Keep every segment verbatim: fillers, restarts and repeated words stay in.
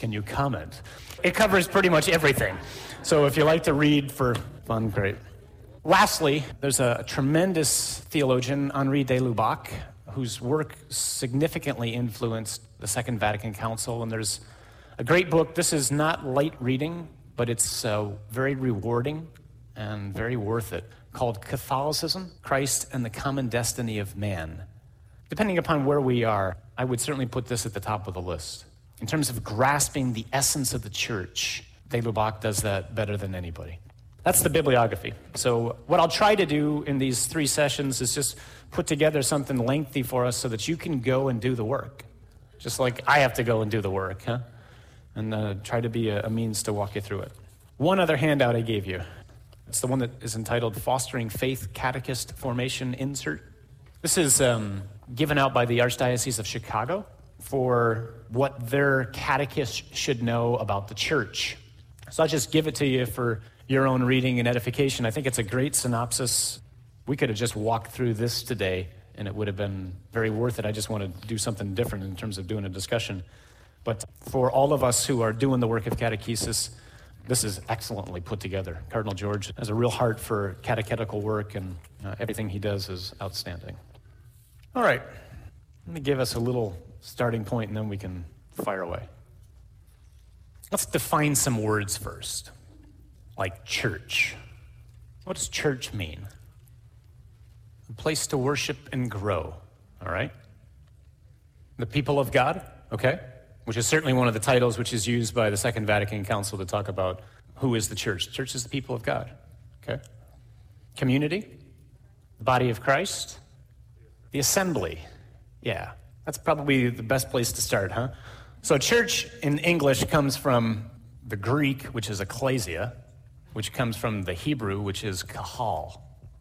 Can you comment? It covers pretty much everything. So if you like to read for fun, great. Lastly, there's a tremendous theologian, Henri de Lubac, whose work significantly influenced the Second Vatican Council. And there's a great book. This is not light reading, but it's uh, very rewarding and very worth it, called Catholicism, Christ and the Common Destiny of Man. Depending upon where we are, I would certainly put this at the top of the list. In terms of grasping the essence of the church, de Lubac does that better than anybody. That's the bibliography. So what I'll try to do in these three sessions is just put together something lengthy for us so that you can go and do the work. Just like I have to go and do the work, huh? And uh, try to be a, a means to walk you through it. One other handout I gave you. It's the one that is entitled Fostering Faith Catechist Formation Insert. This is um, given out by the Archdiocese of Chicago for what their catechists should know about the church. So I'll just give it to you for your own reading and edification. I think it's a great synopsis. We could have just walked through this today, and it would have been very worth it. I just wanted to do something different in terms of doing a discussion. But for all of us who are doing the work of catechesis, this is excellently put together. Cardinal George has a real heart for catechetical work, and uh, everything he does is outstanding. All right, let me give us a little starting point, and then we can fire away. Let's define some words first, like church. What does church mean? A place to worship and grow, all right? The people of God, okay? Which is certainly one of the titles which is used by the Second Vatican Council to talk about who is the church. The church is the people of God, okay? Community, the body of Christ, the assembly. Yeah, that's probably the best place to start, huh? So church in English comes from the Greek, which is ecclesia, which comes from the Hebrew, which is kahal.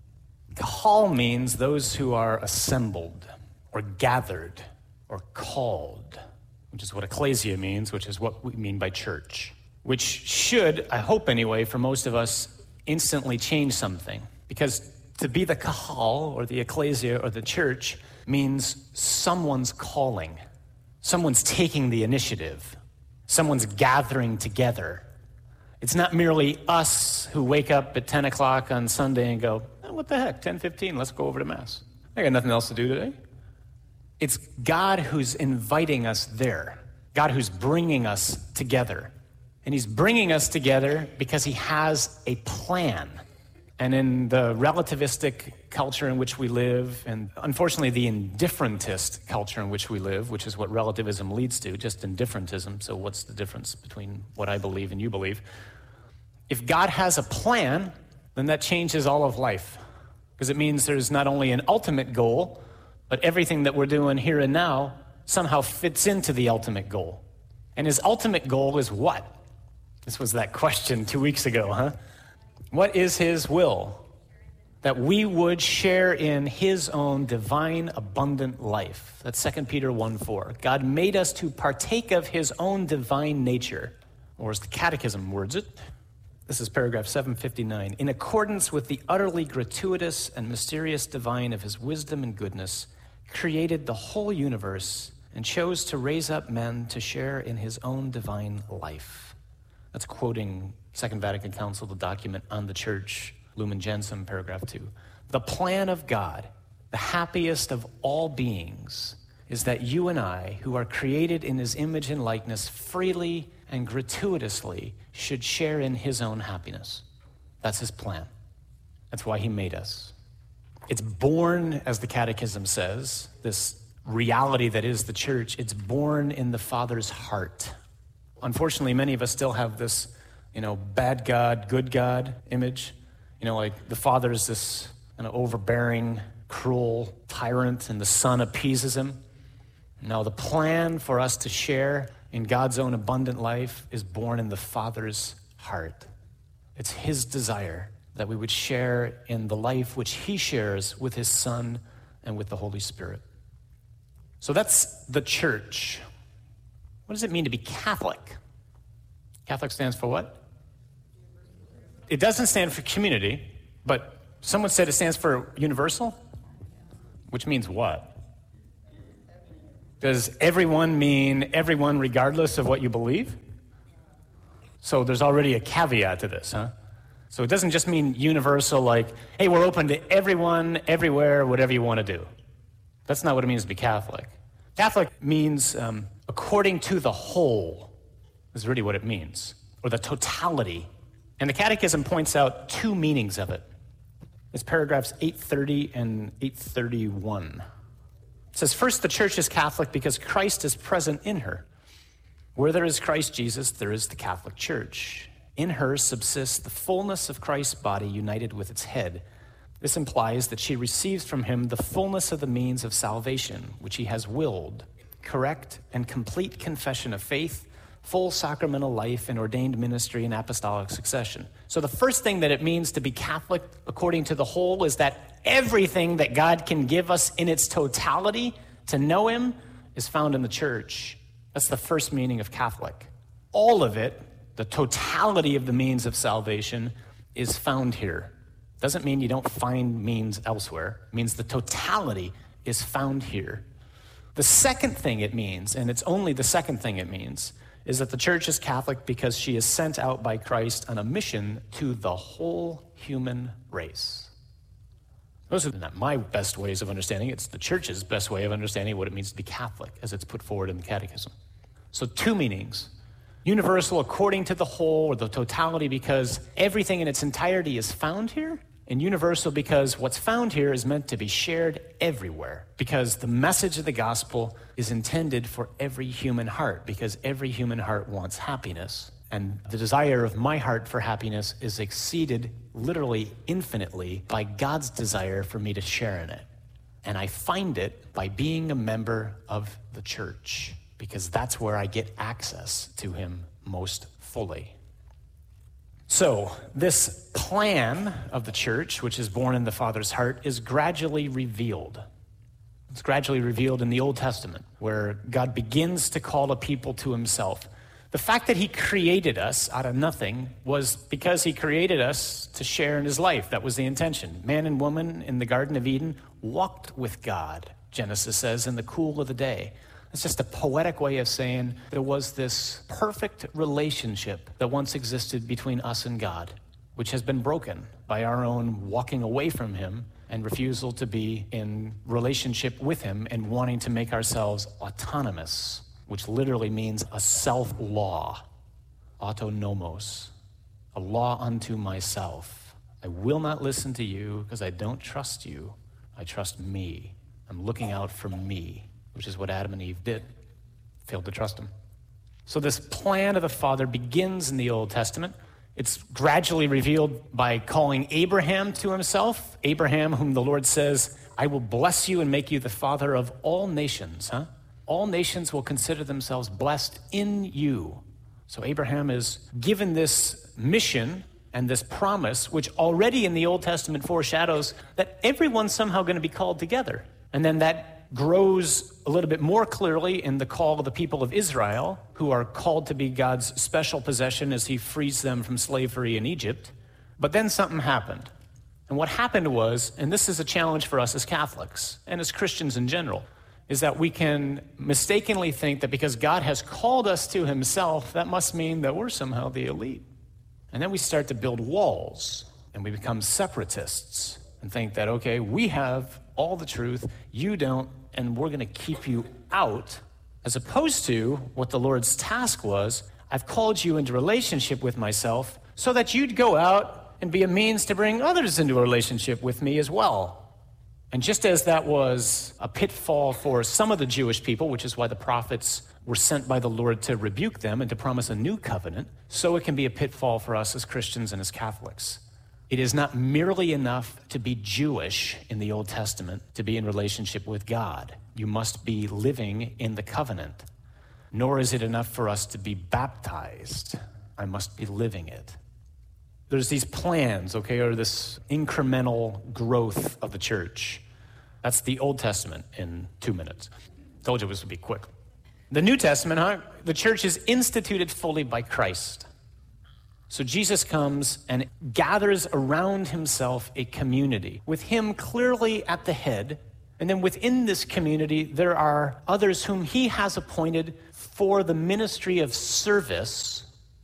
Kahal means those who are assembled or gathered or called, which is what ecclesia means, which is what we mean by church, which should, I hope anyway, for most of us, instantly change something. Because to be the kahal or the ecclesia or the church means someone's calling. Someone's taking the initiative. Someone's gathering together. It's not merely us who wake up at ten o'clock on Sunday and go, oh, what the heck, ten fifteen, let's go over to Mass. I got nothing else to do today. It's God who's inviting us there. God who's bringing us together. And he's bringing us together because he has a plan. And in the relativistic culture in which we live, and unfortunately the indifferentist culture in which we live, which is what relativism leads to, just indifferentism. So what's the difference between what I believe and you believe? If God has a plan, then that changes all of life. Because it means there's not only an ultimate goal, but everything that we're doing here and now somehow fits into the ultimate goal. And his ultimate goal is what? This was that question two weeks ago, huh? What is his will? That we would share in his own divine abundant life. That's Second Peter one four. God made us to partake of his own divine nature, or as the Catechism words it, this is paragraph seven fifty-nine. In accordance with the utterly gratuitous and mysterious divine of his wisdom and goodness, created the whole universe and chose to raise up men to share in his own divine life. That's quoting Second Vatican Council, the document on the church, Lumen Gentium, paragraph two. The plan of God, the happiest of all beings, is that you and I, who are created in his image and likeness, freely and gratuitously should share in his own happiness. That's his plan. That's why he made us. It's born, as the Catechism says, this reality that is the church, it's born in the Father's heart. Unfortunately, many of us still have this, you know, bad God, good God image. You know, like the Father is this kind of overbearing, cruel tyrant, and the Son appeases him. No, the plan for us to share in God's own abundant life is born in the Father's heart. It's his desire that we would share in the life which he shares with his Son and with the Holy Spirit. So that's the church. What does it mean to be Catholic? Catholic stands for what? It doesn't stand for community, but someone said it stands for universal, which means what? Does everyone mean everyone regardless of what you believe? So there's already a caveat to this, huh? So it doesn't just mean universal, like, hey, we're open to everyone, everywhere, whatever you want to do. That's not what it means to be Catholic. Catholic means um, according to the whole, is really what it means, or the totality. And the Catechism points out two meanings of it. It's paragraphs eight thirty and eight thirty-one. It says, first, the church is Catholic because Christ is present in her. Where there is Christ Jesus, there is the Catholic Church. In her subsists the fullness of Christ's body united with its head. This implies that she receives from him the fullness of the means of salvation, which he has willed, correct and complete confession of faith, full sacramental life, and ordained ministry and apostolic succession. So the first thing that it means to be Catholic according to the whole is that everything that God can give us in its totality to know him is found in the church. That's the first meaning of Catholic. All of it, the totality of the means of salvation, is found here. Doesn't mean you don't find means elsewhere. It means the totality is found here. The second thing it means, and it's only the second thing it means, is that the church is Catholic because she is sent out by Christ on a mission to the whole human race. Those are not my best ways of understanding it. It's the church's best way of understanding what it means to be Catholic, as it's put forward in the Catechism. So two meanings. Universal according to the whole, or the totality, because everything in its entirety is found here. And universal because what's found here is meant to be shared everywhere. Because the message of the gospel is intended for every human heart, because every human heart wants happiness. And the desire of my heart for happiness is exceeded literally infinitely by God's desire for me to share in it. And I find it by being a member of the church, because that's where I get access to him most fully. So this plan of the church, which is born in the Father's heart, is gradually revealed. It's gradually revealed in the Old Testament, where God begins to call a people to himself. The fact that he created us out of nothing was because he created us to share in his life. That was the intention. Man and woman in the Garden of Eden walked with God, Genesis says, in the cool of the day. It's just a poetic way of saying there was this perfect relationship that once existed between us and God, which has been broken by our own walking away from him and refusal to be in relationship with him and wanting to make ourselves autonomous, which literally means a self-law, autonomos, a law unto myself. I will not listen to you because I don't trust you. I trust me. I'm looking out for me, which is what Adam and Eve did, failed to trust him. So this plan of the Father begins in the Old Testament. It's gradually revealed by calling Abraham to himself. Abraham, whom the Lord says, I will bless you and make you the father of all nations, huh? All nations will consider themselves blessed in you. So Abraham is given this mission and this promise, which already in the Old Testament foreshadows that everyone's somehow going to be called together. And then that grows a little bit more clearly in the call of the people of Israel, who are called to be God's special possession as he frees them from slavery in Egypt. But then something happened. And what happened was, and this is a challenge for us as Catholics and as Christians in general, is that we can mistakenly think that because God has called us to himself, that must mean that we're somehow the elite. And then we start to build walls, and we become separatists and think that, okay, we have all the truth, you don't, and we're going to keep you out, as opposed to what the Lord's task was. I've called you into relationship with myself so that you'd go out and be a means to bring others into a relationship with me as well. And just as that was a pitfall for some of the Jewish people, which is why the prophets were sent by the Lord to rebuke them and to promise a new covenant, so it can be a pitfall for us as Christians and as Catholics. It is not merely enough to be Jewish in the Old Testament to be in relationship with God. You must be living in the covenant. Nor is it enough for us to be baptized. I must be living it. There's these plans, okay, or this incremental growth of the church. That's the Old Testament in two minutes. Told you this would be quick. The New Testament, huh? The church is instituted fully by Christ. So Jesus comes and gathers around himself a community, with him clearly at the head. And then within this community, there are others whom he has appointed for the ministry of service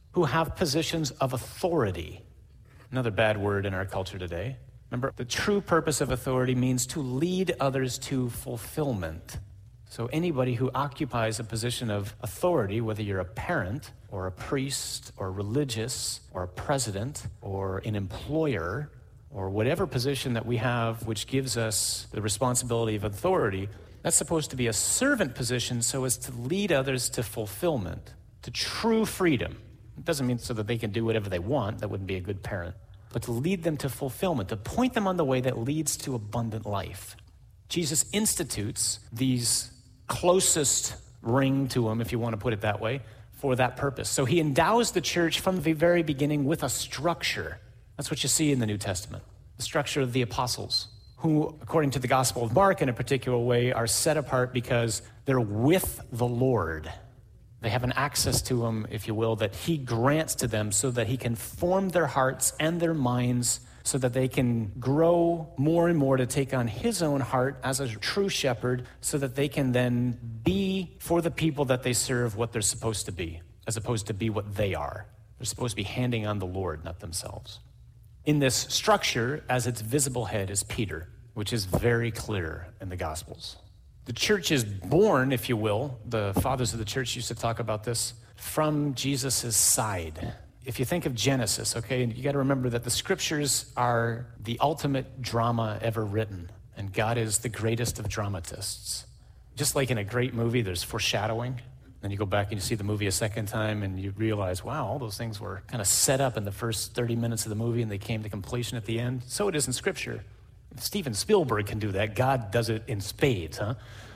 who have positions of authority. Another bad word in our culture today. Remember, the true purpose of authority means to lead others to fulfillment. So anybody who occupies a position of authority, whether you're a parent or a priest or religious or a president or an employer or whatever position that we have which gives us the responsibility of authority, that's supposed to be a servant position so as to lead others to fulfillment, to true freedom. It doesn't mean so that they can do whatever they want. That wouldn't be a good parent. But to lead them to fulfillment, to point them on the way that leads to abundant life. Jesus institutes these closest ring to him, if you want to put it that way, for that purpose. So he endows the church from the very beginning with a structure. That's what you see in the New Testament, the structure of the apostles, who, according to the Gospel of Mark in a particular way, are set apart because they're with the Lord. They have an access to him, if you will, that he grants to them so that he can form their hearts and their minds so that they can grow more and more to take on his own heart as a true shepherd so that they can then be for the people that they serve what they're supposed to be, as opposed to be what they are. They're supposed to be handing on the Lord, not themselves. In this structure, as its visible head is Peter, which is very clear in the Gospels. The church is born, if you will, the fathers of the church used to talk about this, from Jesus' side. If you think of Genesis, okay, you got to remember that the scriptures are the ultimate drama ever written, and God is the greatest of dramatists. Just like in a great movie, there's foreshadowing. Then you go back and you see the movie a second time and you realize, wow, all those things were kind of set up in the first thirty minutes of the movie and they came to completion at the end. So it is in Scripture. If Steven Spielberg can do that, God does it in spades, huh?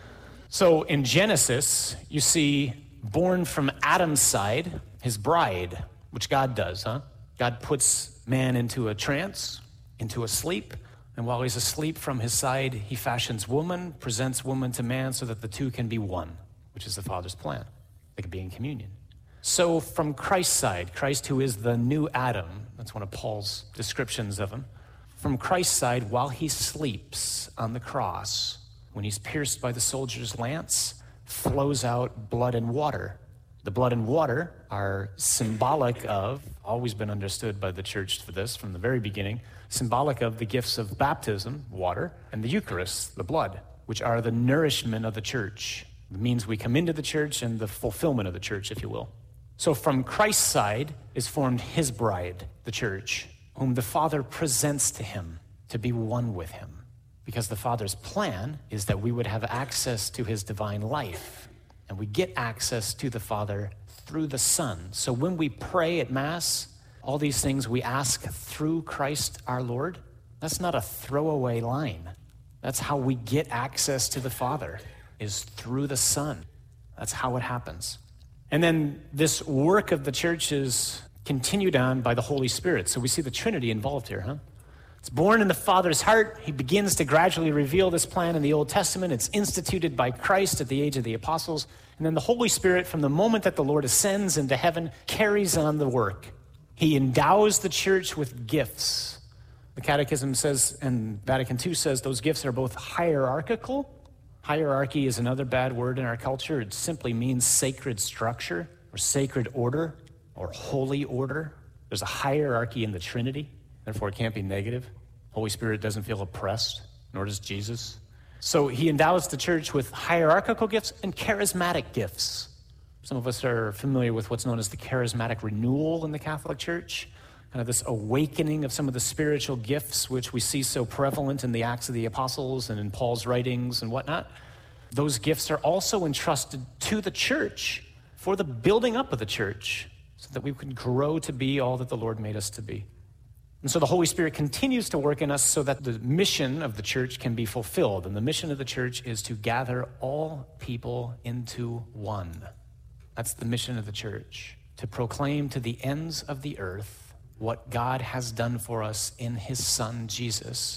So in Genesis, you see born from Adam's side, his bride, which God does, huh? God puts man into a trance, into a sleep, and while he's asleep from his side, he fashions woman, presents woman to man so that the two can be one, which is the Father's plan. They can be in communion. So from Christ's side, Christ who is the new Adam, that's one of Paul's descriptions of him, from Christ's side, while he sleeps on the cross, when he's pierced by the soldier's lance, flows out blood and water. The blood and water are symbolic of, always been understood by the church for this from the very beginning, symbolic of the gifts of baptism, water, and the Eucharist, the blood, which are the nourishment of the church. It means we come into the church and the fulfillment of the church, if you will. So from Christ's side is formed his bride, the church, whom the Father presents to him to be one with him. Because the Father's plan is that we would have access to his divine life. And we get access to the Father through the Son. So when we pray at Mass, all these things we ask through Christ our Lord, that's not a throwaway line. That's how we get access to the Father, is through the Son. That's how it happens. And then this work of the church is continued on by the Holy Spirit. So we see the Trinity involved here, huh? It's born in the Father's heart. He begins to gradually reveal this plan in the Old Testament. It's instituted by Christ at the age of the apostles. And then the Holy Spirit, from the moment that the Lord ascends into heaven, carries on the work. He endows the church with gifts. The Catechism says, and Vatican Two says, those gifts are both hierarchical. Hierarchy is another bad word in our culture. It simply means sacred structure or sacred order or holy order. There's a hierarchy in the Trinity. Therefore, it can't be negative. Holy Spirit doesn't feel oppressed, nor does Jesus. So he endows the church with hierarchical gifts and charismatic gifts. Some of us are familiar with what's known as the charismatic renewal in the Catholic Church, kind of this awakening of some of the spiritual gifts which we see so prevalent in the Acts of the Apostles and in Paul's writings and whatnot. Those gifts are also entrusted to the church for the building up of the church so that we can grow to be all that the Lord made us to be. And so the Holy Spirit continues to work in us so that the mission of the church can be fulfilled. And the mission of the church is to gather all people into one. That's the mission of the church, to proclaim to the ends of the earth what God has done for us in his Son, Jesus.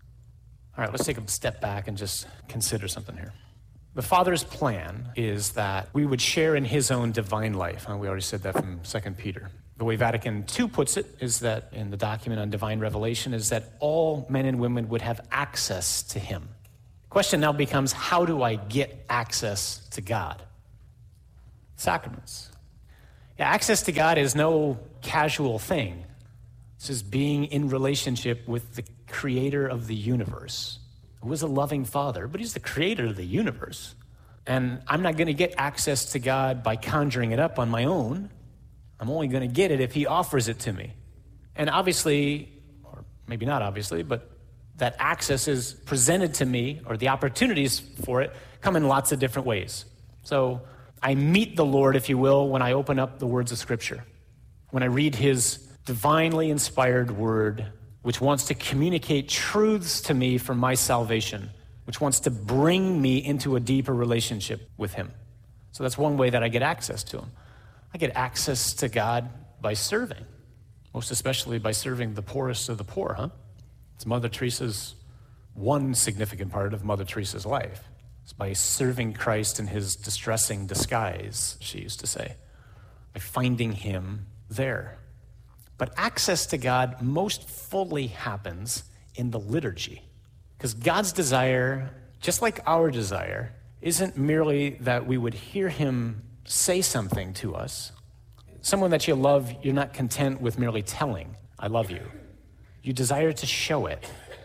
All right, let's take a step back and just consider something here. The Father's plan is that we would share in his own divine life. And we already said that from Second Peter. The way Vatican Two puts it is that in the document on divine revelation is that all men and women would have access to him. The question now becomes, how do I get access to God? Sacraments. Access to God is no casual thing. This is being in relationship with the creator of the universe, who is a loving father, but he's the creator of the universe. And I'm not going to get access to God by conjuring it up on my own. I'm only going to get it if he offers it to me. And obviously, or maybe not obviously, but that access is presented to me, or the opportunities for it come in lots of different ways. So I meet the Lord, if you will, when I open up the words of Scripture, when I read his divinely inspired word, which wants to communicate truths to me for my salvation, which wants to bring me into a deeper relationship with him. So that's one way that I get access to him. I get access to God by serving, most especially by serving the poorest of the poor, huh? It's Mother Teresa's, one significant part of Mother Teresa's life. It's by serving Christ in his distressing disguise, she used to say, by finding him there. But access to God most fully happens in the liturgy, because God's desire, just like our desire, isn't merely that we would hear him say something to us. Someone that you love, you're not content with merely telling, I love you. You desire to show it,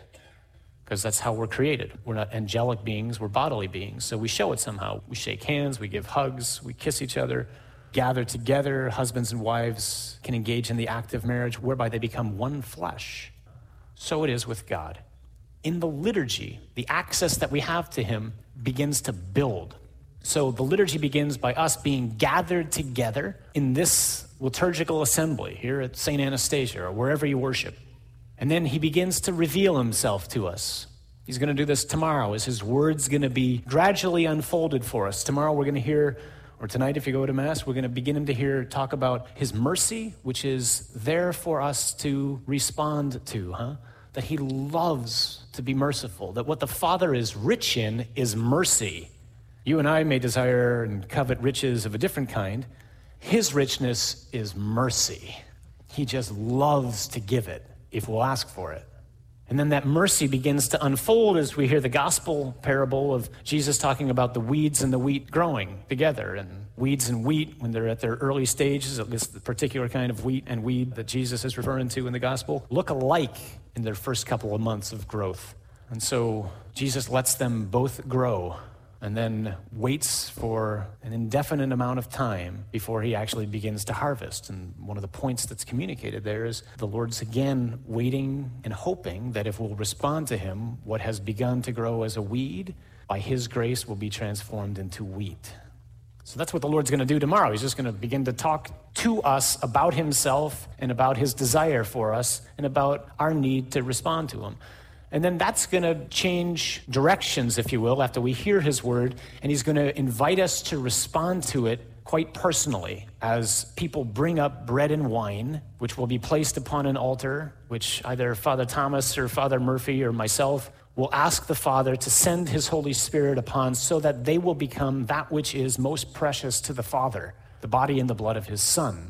because that's how we're created. We're not angelic beings, we're bodily beings, so we show it somehow. We shake hands, we give hugs, we kiss each other, gather together. Husbands and wives can engage in the act of marriage whereby they become one flesh. So it is with God. In the liturgy, the access that we have to him begins to build. So the liturgy begins by us being gathered together in this liturgical assembly here at Saint Anastasia or wherever you worship. And then he begins to reveal himself to us. He's going to do this tomorrow as his word's going to be gradually unfolded for us. Tomorrow we're going to hear, or tonight if you go to Mass, we're going to begin him to hear talk about his mercy, which is there for us to respond to, huh? That he loves to be merciful, that what the Father is rich in is mercy. You and I may desire and covet riches of a different kind. His richness is mercy. He just loves to give it if we'll ask for it. And then that mercy begins to unfold as we hear the gospel parable of Jesus talking about the weeds and the wheat growing together. And weeds and wheat, when they're at their early stages, at least the particular kind of wheat and weed that Jesus is referring to in the gospel, look alike in their first couple of months of growth. And so Jesus lets them both grow and then waits for an indefinite amount of time before he actually begins to harvest. And one of the points that's communicated there is the Lord's again waiting and hoping that if we'll respond to him, what has begun to grow as a weed, by his grace will be transformed into wheat. So that's what the Lord's going to do tomorrow. He's just going to begin to talk to us about himself and about his desire for us and about our need to respond to him. And then that's going to change directions, if you will, after we hear his word, and he's going to invite us to respond to it quite personally as people bring up bread and wine, which will be placed upon an altar, which either Father Thomas or Father Murphy or myself will ask the Father to send his Holy Spirit upon so that they will become that which is most precious to the Father, the body and the blood of his Son.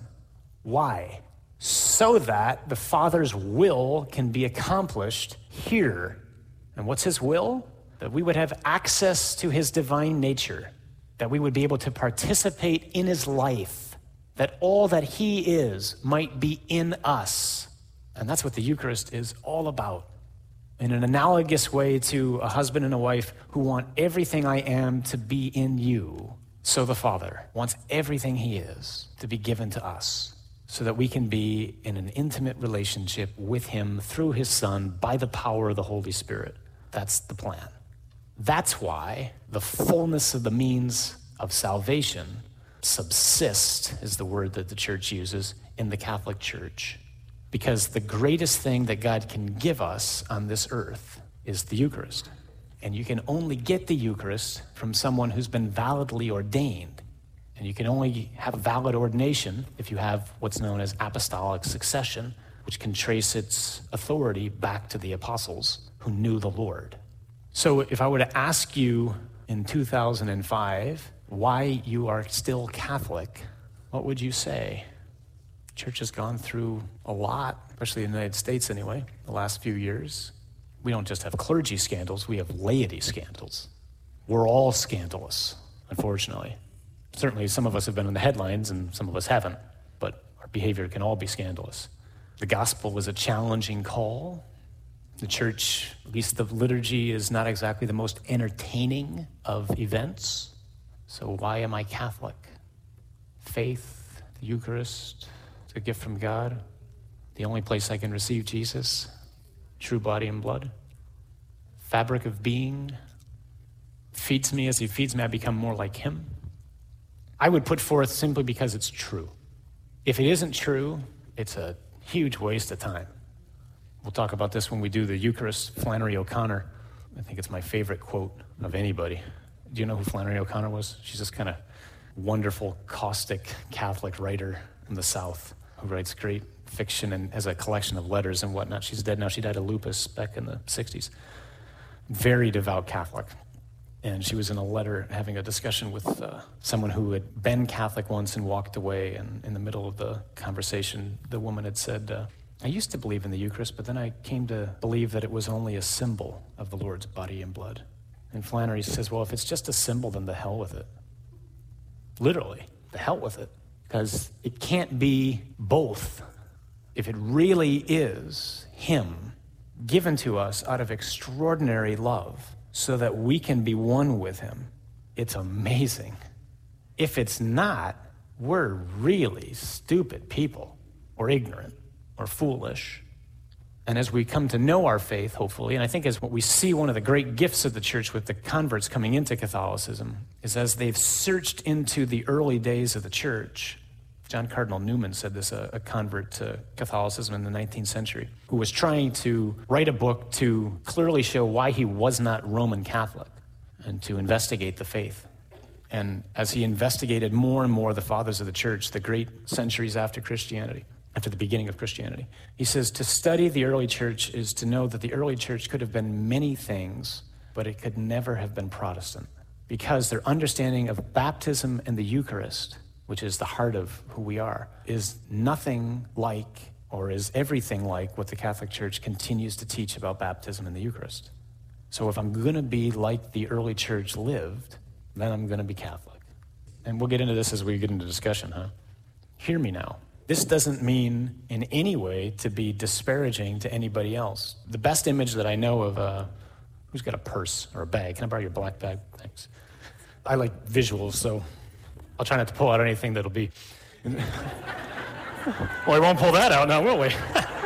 Why? So that the Father's will can be accomplished here. And what's his will? That we would have access to his divine nature, that we would be able to participate in his life, that all that he is might be in us. And that's what the Eucharist is all about. In an analogous way to a husband and a wife who want everything I am to be in you, so the Father wants everything he is to be given to us, so that we can be in an intimate relationship with him through his Son by the power of the Holy Spirit. That's the plan. That's why the fullness of the means of salvation subsist, is the word that the church uses in the Catholic Church. Because the greatest thing that God can give us on this earth is the Eucharist. And you can only get the Eucharist from someone who's been validly ordained. And you can only have a valid ordination if you have what's known as apostolic succession, which can trace its authority back to the apostles who knew the Lord. So if I were to ask you in two thousand five why you are still Catholic, what would you say? The church has gone through a lot, especially in the United States anyway, the last few years. We don't just have clergy scandals, we have laity scandals. We're all scandalous, unfortunately. Certainly some of us have been in the headlines and some of us haven't. behavior can all be scandalous. The gospel was a challenging call. The church, at least the liturgy, is not exactly the most entertaining of events. So why am I Catholic? Faith, the Eucharist, it's a gift from God. The only place I can receive Jesus, true body and blood. Fabric of being, feeds me as he feeds me, I become more like him. I would put forth simply because it's true. If it isn't true, it's a huge waste of time. We'll talk about this when we do the Eucharist. Flannery O'Connor, I think it's my favorite quote of anybody. Do you know who Flannery O'Connor was? She's this kind of wonderful, caustic Catholic writer from the South who writes great fiction and has a collection of letters and whatnot. She's dead now. She died of lupus back in the sixties. Very devout Catholic. And she was in a letter having a discussion with uh, someone who had been Catholic once and walked away. And in the middle of the conversation, the woman had said, uh, I used to believe in the Eucharist, but then I came to believe that it was only a symbol of the Lord's body and blood. And Flannery says, well, if it's just a symbol, then the hell with it. Literally, the hell with it. Because it can't be both. If it really is him given to us out of extraordinary love so that we can be one with him, it's amazing. If it's not, we're really stupid people, or ignorant, or foolish. And as we come to know our faith, hopefully, and I think as what we see one of the great gifts of the church with the converts coming into Catholicism is as they've searched into the early days of the church. John Cardinal Newman said this, a, a convert to Catholicism in the nineteenth century, who was trying to write a book to clearly show why he was not Roman Catholic and to investigate the faith. And as he investigated more and more the fathers of the church, the great centuries after Christianity, after the beginning of Christianity, he says, to study the early church is to know that the early church could have been many things, but it could never have been Protestant, because their understanding of baptism and the Eucharist, which is the heart of who we are, is nothing like or is everything like what the Catholic Church continues to teach about baptism and the Eucharist. So if I'm going to be like the early church lived, then I'm going to be Catholic. And we'll get into this as we get into discussion, huh? Hear me now. This doesn't mean in any way to be disparaging to anybody else. The best image that I know of, uh, who's got a purse or a bag? Can I borrow your black bag? Thanks. I like visuals, so I'll try not to pull out anything that'll be... Well, we won't pull that out now, will we?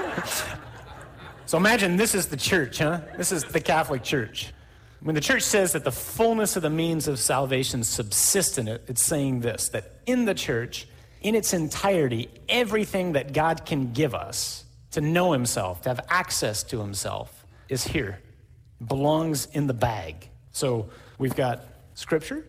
So imagine this is the church, huh? This is the Catholic Church. When the church says that the fullness of the means of salvation subsists in it, it's saying this, that in the church, in its entirety, everything that God can give us to know himself, to have access to himself, is here. Belongs in the bag. So we've got Scripture,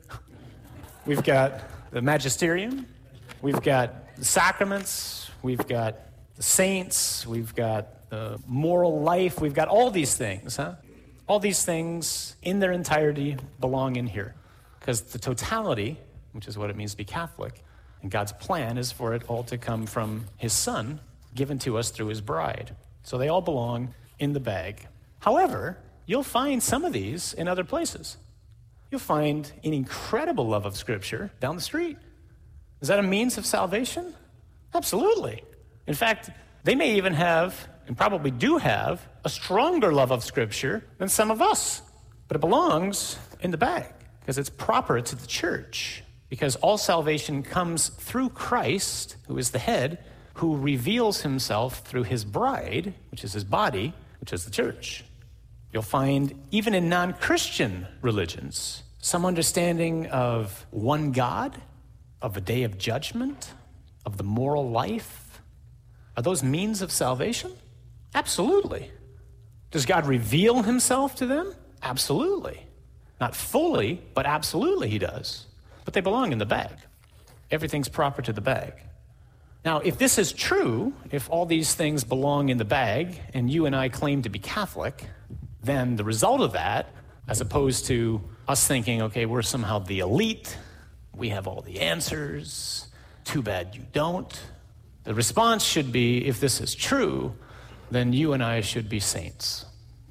we've got the magisterium, we've got the sacraments, we've got the saints, we've got the moral life, we've got all these things, huh? All these things in their entirety belong in here. Because the totality, which is what it means to be Catholic, and God's plan is for it all to come from his Son, given to us through his bride. So they all belong in the bag. However, you'll find some of these in other places. You'll find an incredible love of Scripture down the street. Is that a means of salvation? Absolutely. In fact, they may even have, and probably do have, a stronger love of Scripture than some of us. But it belongs in the bag because it's proper to the church. Because all salvation comes through Christ, who is the head, who reveals himself through his bride, which is his body, which is the church. You'll find, even in non-Christian religions, some understanding of one God, of a day of judgment, of the moral life. Are those means of salvation? Absolutely. Does God reveal himself to them? Absolutely. Not fully, but absolutely he does. But they belong in the bag. Everything's proper to the bag. Now, if this is true, if all these things belong in the bag, and you and I claim to be Catholic, then the result of that, as opposed to us thinking, okay, we're somehow the elite, we have all the answers, too bad you don't. The response should be, if this is true, then you and I should be saints.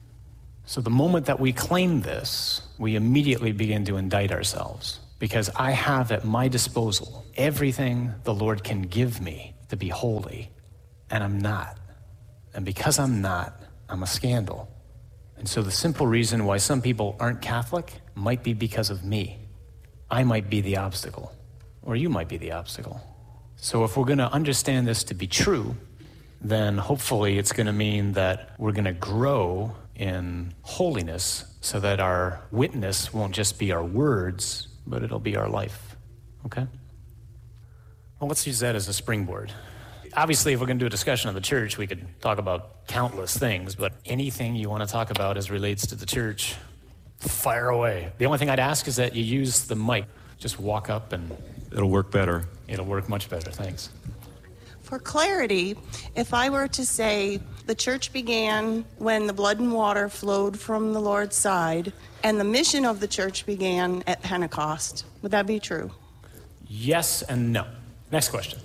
So the moment that we claim this, we immediately begin to indict ourselves. Because I have at my disposal everything the Lord can give me to be holy, and I'm not. And because I'm not, I'm a scandal. And so the simple reason why some people aren't Catholic might be because of me. I might be the obstacle, or you might be the obstacle. So if we're going to understand this to be true, then hopefully it's going to mean that we're going to grow in holiness so that our witness won't just be our words, but it'll be our life. Okay? Well, let's use that as a springboard. Obviously, if we're going to do a discussion of the church, we could talk about countless things, but anything you want to talk about as relates to the church, fire away. The only thing I'd ask is that you use the mic. Just walk up and... It'll work better. It'll work much better. Thanks. For clarity, if I were to say the church began when the blood and water flowed from the Lord's side, and the mission of the church began at Pentecost, would that be true? Yes and no. Next question.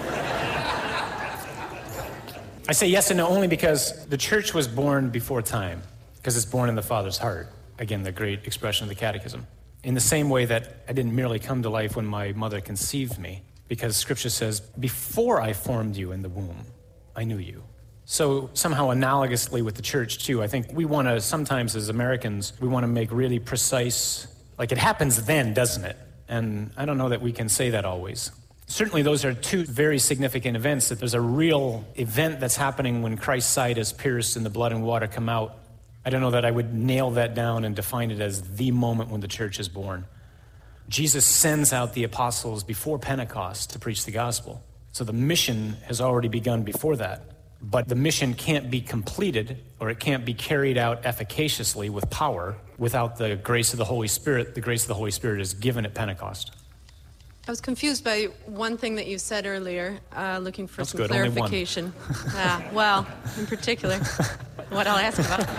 I say yes and no only because the church was born before time, because it's born in the Father's heart. Again, the great expression of the Catechism. In the same way that I didn't merely come to life when my mother conceived me, because Scripture says, before I formed you in the womb, I knew you. So somehow analogously with the church too, I think we want to, sometimes as Americans, we want to make really precise, like it happens then, doesn't it? And I don't know that we can say that always. Certainly those are two very significant events, that there's a real event that's happening when Christ's side is pierced and the blood and water come out. I don't know that I would nail that down and define it as the moment when the church is born. Jesus sends out the apostles before Pentecost to preach the gospel. So the mission has already begun before that. But the mission can't be completed, or it can't be carried out efficaciously with power without the grace of the Holy Spirit. The grace of the Holy Spirit is given at Pentecost. I was confused by one thing that you said earlier, uh, looking for That's some good. clarification. ah, well, in particular, what I'll ask about.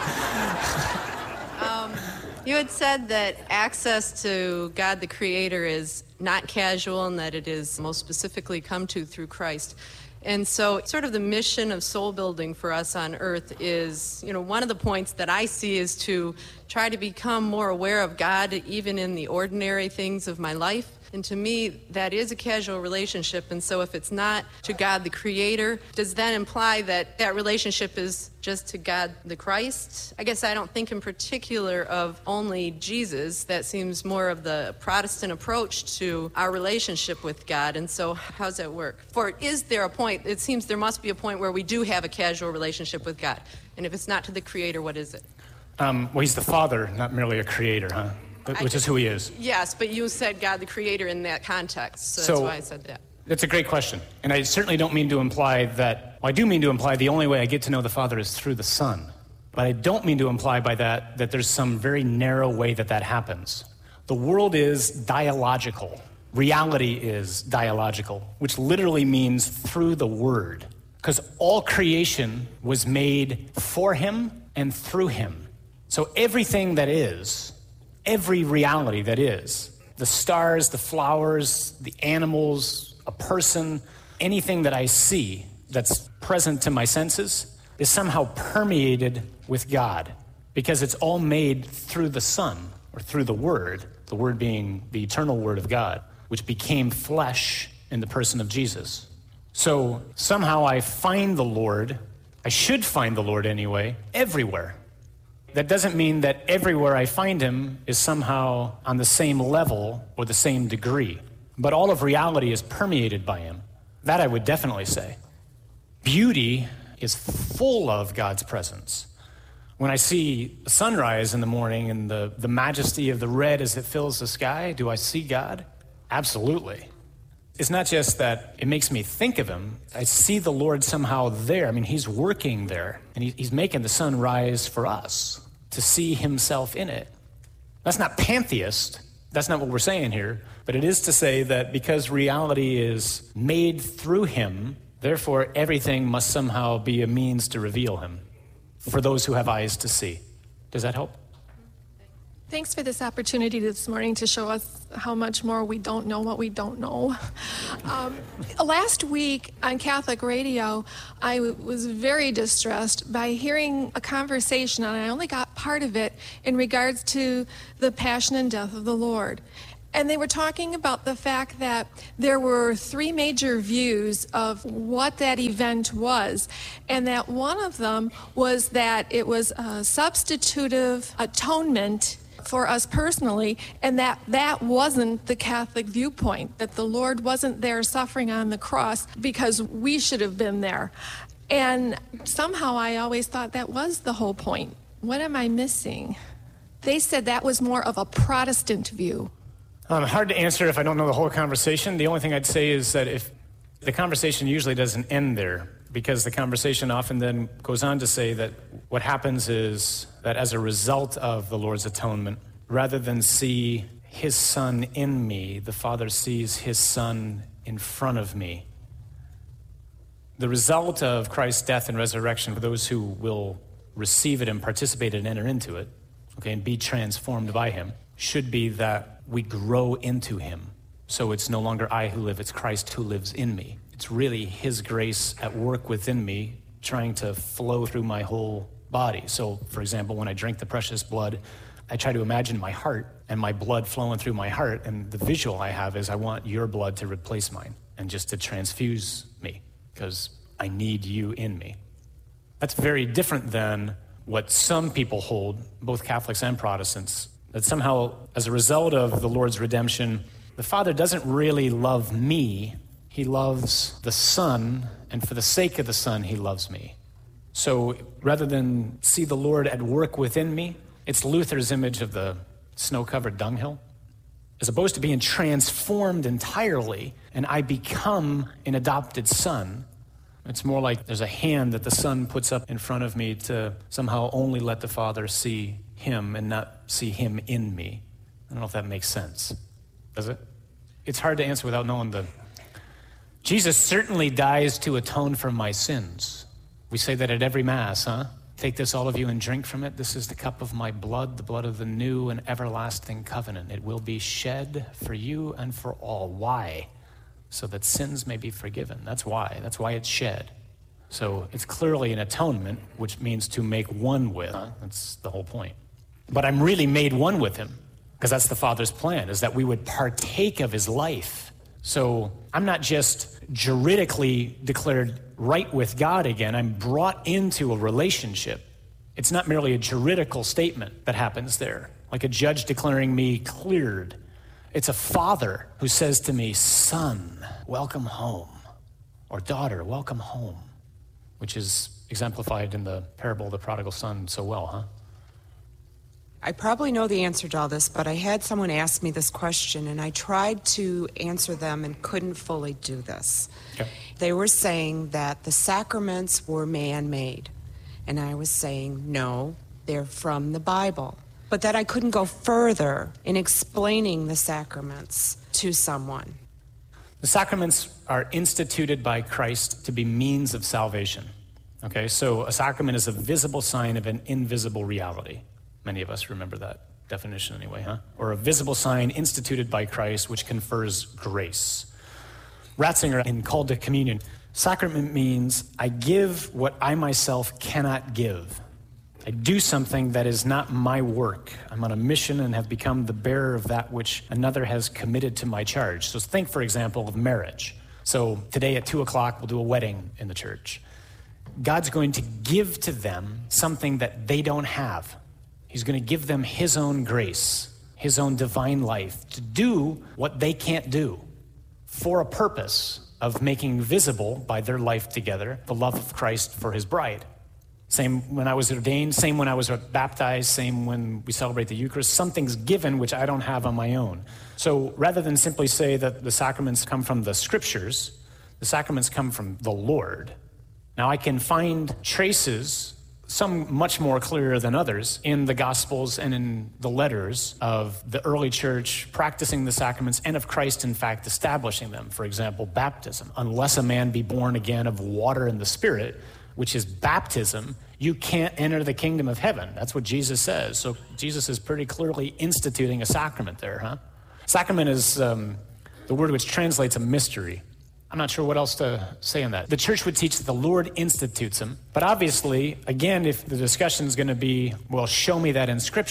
Um, you had said that access to God the Creator is not casual and that it is most specifically come to through Christ. And so sort of the mission of soul building for us on earth is, you know, one of the points that I see is to try to become more aware of God even in the ordinary things of my life. And to me, that is a casual relationship. And so if it's not to God the Creator, does that imply that that relationship is just to God the Christ? I guess I don't think in particular of only Jesus. That seems more of the Protestant approach to our relationship with God. And so how does that work? For is there a point, it seems there must be a point where we do have a casual relationship with God. And if it's not to the Creator, what is it? Um, well, he's the Father, not merely a creator, huh? Which is who he is. Yes, but you said God the Creator in that context, so, So- that's why I said that. That's a great question. And I certainly don't mean to imply that, well, I do mean to imply the only way I get to know the Father is through the Son. But I don't mean to imply by that that there's some very narrow way that that happens. The world is dialogical. Reality is dialogical, which literally means through the Word. Because all creation was made for him and through him. So everything that is, every reality that is, the stars, the flowers, the animals, a person, anything that I see that's present to my senses is somehow permeated with God, because it's all made through the Son, or through the Word, the Word being the eternal Word of God, which became flesh in the person of Jesus. So somehow I find the Lord, I should find the Lord anyway, everywhere. That doesn't mean that everywhere I find him is somehow on the same level or the same degree. But all of reality is permeated by him. That I would definitely say. Beauty is full of God's presence. When I see the sunrise in the morning and the, the majesty of the red as it fills the sky, do I see God? Absolutely. It's not just that it makes me think of him. I see the Lord somehow there. I mean, he's working there, and he, he's making the sun rise for us to see himself in it. That's not pantheist. That's not what we're saying here. But it is to say that because reality is made through him, therefore everything must somehow be a means to reveal him for those who have eyes to see. Does that help? Thanks for this opportunity this morning to show us how much more we don't know what we don't know. Um, last week on Catholic radio, I w- was very distressed by hearing a conversation, and I only got part of it, in regards to the passion and death of the Lord. And they were talking about the fact that there were three major views of what that event was, and that one of them was that it was a substitutive atonement for us personally, and that that wasn't the Catholic viewpoint, that the Lord wasn't there suffering on the cross because we should have been there. And somehow I always thought that was the whole point. What am I missing? They said that was more of a Protestant view. Um, hard to answer if I don't know the whole conversation. The only thing I'd say is that if the conversation usually doesn't end there, because the conversation often then goes on to say that what happens is that as a result of the Lord's atonement, rather than see his son in me, the Father sees his son in front of me. The result of Christ's death and resurrection for those who will receive it and participate and enter into it, okay, and be transformed by him, should be that we grow into him. So it's no longer I who live, it's Christ who lives in me. It's really his grace at work within me, trying to flow through my whole body. So, for example, when I drink the precious blood, I try to imagine my heart and my blood flowing through my heart, and the visual I have is I want your blood to replace mine and just to transfuse me, because I need you in me. That's very different than what some people hold, both Catholics and Protestants, that somehow, as a result of the Lord's redemption, the Father doesn't really love me. He loves the Son, and for the sake of the Son, he loves me. So rather than see the Lord at work within me, it's Luther's image of the snow-covered dunghill. As opposed to being transformed entirely, and I become an adopted son, it's more like there's a hand that the Son puts up in front of me to somehow only let the Father see him and not see him in me. I don't know if that makes sense. Does it? It's hard to answer without knowing the... Jesus certainly dies to atone for my sins. We say that at every Mass, huh? Take this, all of you, and drink from it. This is the cup of my blood, the blood of the new and everlasting covenant. It will be shed for you and for all. Why? So that sins may be forgiven. That's why. That's why it's shed. So it's clearly an atonement, which means to make one with. Huh? That's the whole point. But I'm really made one with him, because that's the Father's plan, is that we would partake of his life. So I'm not just juridically declared right with God again. I'm brought into a relationship. It's not merely a juridical statement that happens there, like a judge declaring me cleared. It's a father who says to me, son, welcome home, or daughter, welcome home, which is exemplified in the parable of the prodigal son so well, huh? I probably know the answer to all this, but I had someone ask me this question, and I tried to answer them and couldn't fully do this. Okay. They were saying that the sacraments were man-made, and I was saying, no, they're from the Bible. But that I couldn't go further in explaining the sacraments to someone. The sacraments are instituted by Christ to be means of salvation. Okay, so a sacrament is a visible sign of an invisible reality. Many of us remember that definition anyway, huh? Or a visible sign instituted by Christ which confers grace. Ratzinger, in Called to Communion, sacrament means I give what I myself cannot give. I do something that is not my work. I'm on a mission and have become the bearer of that which another has committed to my charge. So think, for example, of marriage. So today at two o'clock, we'll do a wedding in the church. God's going to give to them something that they don't have. He's going to give them his own grace, his own divine life, to do what they can't do for a purpose of making visible by their life together the love of Christ for his bride. Same when I was ordained, same when I was baptized, same when we celebrate the Eucharist. Something's given which I don't have on my own. So rather than simply say that the sacraments come from the scriptures, the sacraments come from the Lord. Now I can find traces, some much more clear than others, in the Gospels and in the letters of the early church practicing the sacraments and of Christ, in fact, establishing them. For example, baptism. Unless a man be born again of water and the Spirit, which is baptism, you can't enter the kingdom of heaven. That's what Jesus says. So Jesus is pretty clearly instituting a sacrament there, huh? Sacrament is um, the word which translates a mystery. I'm not sure what else to say on that. The church would teach that the Lord institutes them. But obviously, again, if the discussion is going to be, well, show me that in Scripture,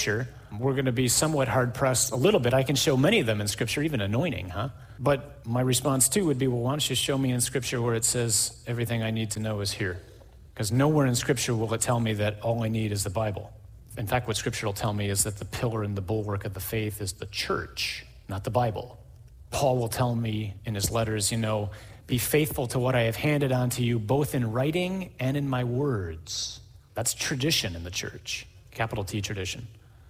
We're going to be somewhat hard-pressed a little bit. I can show many of them in Scripture, even anointing, huh? But my response, too, would be, well, why don't you show me in Scripture where it says everything I need to know is here? Because nowhere in Scripture will it tell me that all I need is the Bible. In fact, what Scripture will tell me is that the pillar and the bulwark of the faith is the church, not the Bible. Paul will tell me in his letters, you know, be faithful to what I have handed on to you, both in writing and in my words. That's tradition in the church, capital T tradition.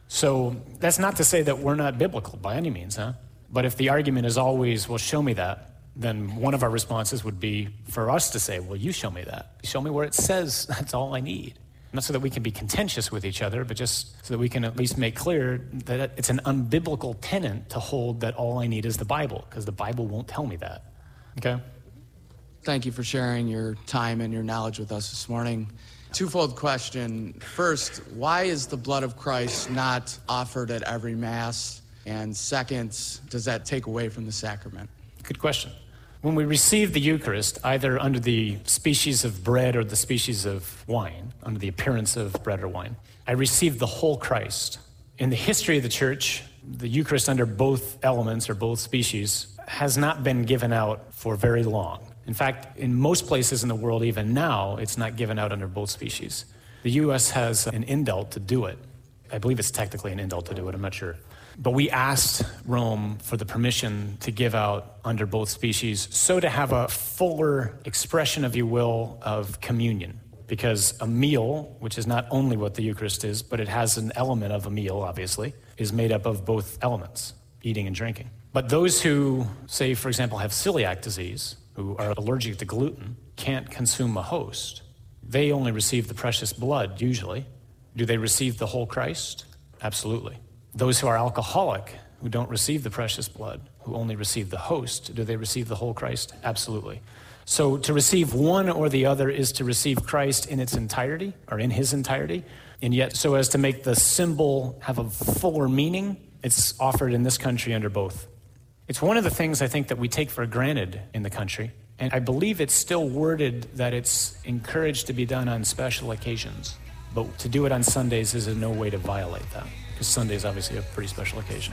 So that's not to say that we're not biblical by any means, huh? But if the argument is always, well, show me that, then one of our responses would be for us to say, well, you show me that. Show me where it says that's all I need. Not so that we can be contentious with each other, but just so that we can at least make clear that it's an unbiblical tenet to hold that all I need is the Bible, because the Bible won't tell me that. Okay? Thank you for sharing your time and your knowledge with us this morning. Twofold question. First, why is the blood of Christ not offered at every Mass? And second, does that take away from the sacrament? Good question. When we receive the Eucharist, either under the species of bread or the species of wine, under the appearance of bread or wine, I receive the whole Christ. In the history of the Church, the Eucharist under both elements or both species has not been given out for very long. In fact, in most places in the world, even now, it's not given out under both species. The U S has an indult to do it. I believe it's technically an indult to do it, I'm not sure. But we asked Rome for the permission to give out under both species, so to have a fuller expression, if you will, of communion. Because a meal, which is not only what the Eucharist is, but it has an element of a meal, obviously, is made up of both elements, eating and drinking. But those who, say, for example, have celiac disease, who are allergic to gluten, can't consume a host. They only receive the precious blood, usually. Do they receive the whole Christ? Absolutely. Those who are alcoholic, who don't receive the precious blood, who only receive the host, do they receive the whole Christ? Absolutely. So to receive one or the other is to receive Christ in its entirety, or in his entirety, and yet so as to make the symbol have a fuller meaning, it's offered in this country under both. It's one of the things I think that we take for granted in the country, and I believe it's still worded that it's encouraged to be done on special occasions, but to do it on Sundays is in no way to violate that, because Sunday is obviously a pretty special occasion.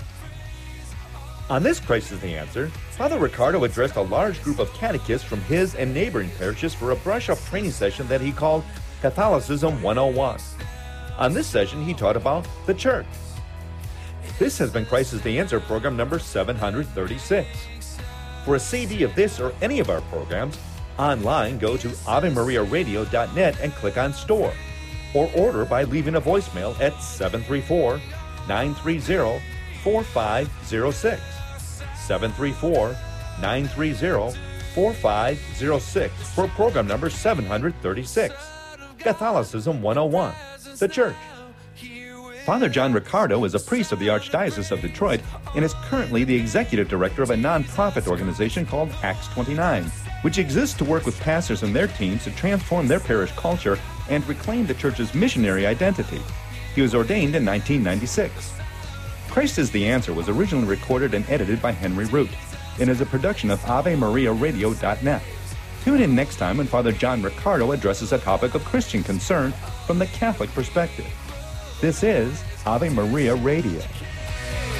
On this Christ is the Answer, Father Riccardo addressed a large group of catechists from his and neighboring parishes for a brush-up training session that he called Catholicism one oh one. On this session, he taught about the Church. This has been Christ is the Answer program number seven hundred thirty-six. For a C D of this or any of our programs, online go to ave maria radio dot net and click on Store, or order by leaving a voicemail at seven three four, nine three zero, four five zero six. seven three four, nine three zero, four five zero six for program number seven hundred thirty-six. Catholicism one oh one, the Church. Father John Riccardo is a priest of the Archdiocese of Detroit and is currently the executive director of a non-profit organization called Acts twenty-nine, which exists to work with pastors and their teams to transform their parish culture and reclaim the Church's missionary identity. He was ordained in nineteen ninety-six. Christ is the Answer was originally recorded and edited by Henry Root and is a production of ave maria radio dot net. Tune in next time when Father John Riccardo addresses a topic of Christian concern from the Catholic perspective. This is Ave Maria Radio.